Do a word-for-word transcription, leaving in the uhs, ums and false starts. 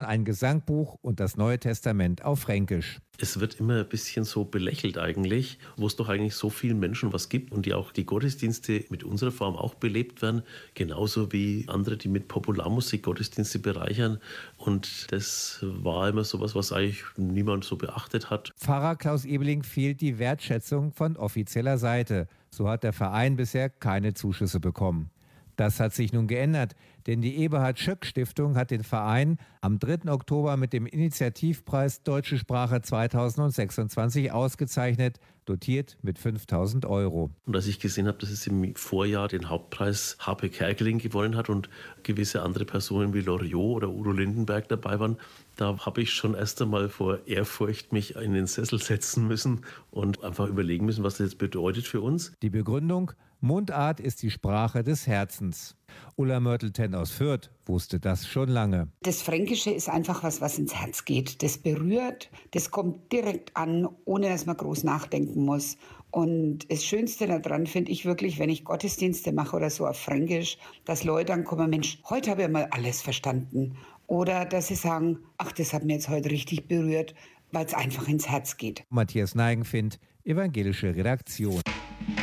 ein Gesangbuch und das Neue Testament auf Fränkisch. Es wird immer ein bisschen so belächelt eigentlich, wo es doch eigentlich so vielen Menschen was gibt und die auch die Gottesdienste mit unserer Form auch belebt werden, genauso wie andere, die mit Popularmusik Gottesdienste bereichern. Und das war immer sowas, was eigentlich niemand so beachtet hat. Pfarrer Klaus Ebeling fehlt die Wertschätzung von offizieller Seite. So hat der Verein bisher keine Zuschüsse bekommen. Das hat sich nun geändert, denn die Eberhard-Schöck-Stiftung hat den Verein am dritten Oktober mit dem Initiativpreis Deutsche Sprache zweitausendsechsundzwanzig ausgezeichnet, dotiert mit fünftausend Euro. Und als ich gesehen habe, dass es im Vorjahr den Hauptpreis H P Kerkeling gewonnen hat und gewisse andere Personen wie Loriot oder Udo Lindenberg dabei waren, da habe ich schon erst einmal vor Ehrfurcht mich in den Sessel setzen müssen und einfach überlegen müssen, was das jetzt bedeutet für uns. Die Begründung: Mundart ist die Sprache des Herzens. Ulla Mörtelten aus Fürth wusste das schon lange. Das Fränkische ist einfach was, was ins Herz geht. Das berührt, das kommt direkt an, ohne dass man groß nachdenken muss. Und das Schönste daran finde ich wirklich, wenn ich Gottesdienste mache oder so auf Fränkisch, dass Leute dann kommen, Mensch, heute habe ich mal alles verstanden. Oder dass sie sagen, ach, das hat mir jetzt heute richtig berührt, weil es einfach ins Herz geht. Matthias Neigenfind, Evangelische Redaktion.